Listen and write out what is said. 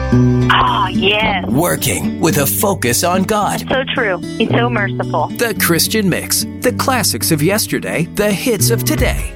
Oh, yes. Working with a focus on God. So true. He's so merciful. The Christian Mix. The classics of yesterday, the hits of today.